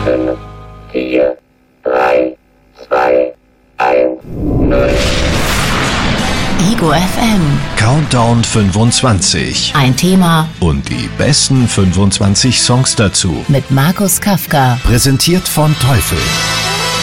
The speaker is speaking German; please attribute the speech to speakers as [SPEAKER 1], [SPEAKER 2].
[SPEAKER 1] 5, 4, 3, 2, 1, 0.
[SPEAKER 2] Ego FM.
[SPEAKER 3] Countdown 25.
[SPEAKER 2] Ein Thema
[SPEAKER 3] Und die besten 25 Songs dazu.
[SPEAKER 2] mit Markus Kafka.
[SPEAKER 3] Präsentiert von Teufel.